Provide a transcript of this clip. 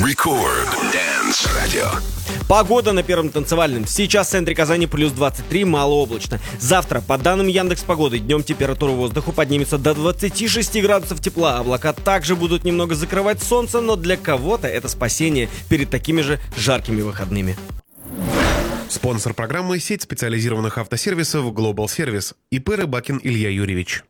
Record Dance Radio. Погода на Первом танцевальном. Сейчас в центре Казани плюс 23, малооблачно. Завтра, по данным Яндекс.Погоды, днем температура воздуха поднимется до 26 градусов тепла. Облака также будут немного закрывать солнце, но для кого-то это спасение перед такими же жаркими выходными. Спонсор программы — сеть специализированных автосервисов Global Service. ИП Рыбакин Илья Юрьевич.